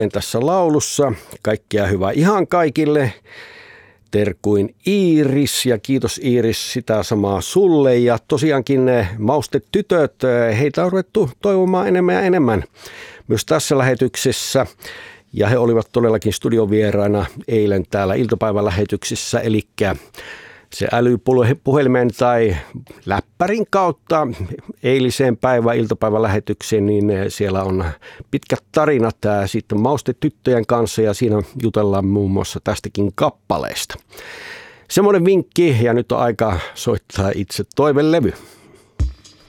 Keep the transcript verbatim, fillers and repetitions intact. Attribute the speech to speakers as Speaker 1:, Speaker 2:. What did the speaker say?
Speaker 1: Tässä laulussa. Kaikkea hyvää ihan kaikille. Terkuin Iiris ja kiitos Iiris sitä samaa sulle. Ja tosiaankin ne maustetytöt, heitä on ruvettu toivomaan enemmän ja enemmän myös tässä lähetyksessä. Ja he olivat todellakin studiovieraana eilen täällä iltapäivälähetyksissä, eli se älypuhelimen tai läppärin kautta eiliseen päivän iltapäivälähetykseen, niin siellä on pitkät tarinat sitten maustetyttöjen kanssa ja siinä jutellaan muun muassa tästäkin kappaleesta. Semmoinen vinkki ja nyt on aika soittaa itse toivelevy.